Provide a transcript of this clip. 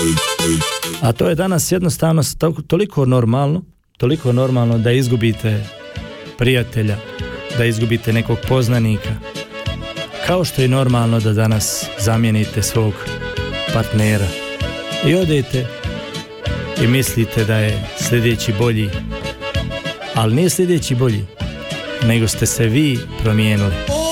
A to je danas jednostavno toliko normalno da izgubite prijatelja, da izgubite nekog poznanika, kao što je normalno da danas zamijenite svog partnera i odete i mislite da je sljedeći bolji, ali nije sljedeći bolji, nego ste se vi promijenili.